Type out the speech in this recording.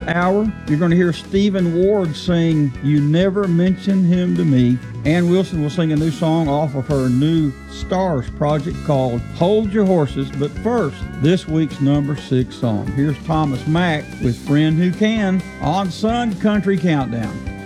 hour, you're going to hear Stephen Ward sing You Never Mention Him to Me. Ann Wilson will sing a new song off of her new Stars project called Hold Your Horses. But first, this week's number 6 song. Here's Thomas Mack with Friend Who Can on Sun Country Countdown.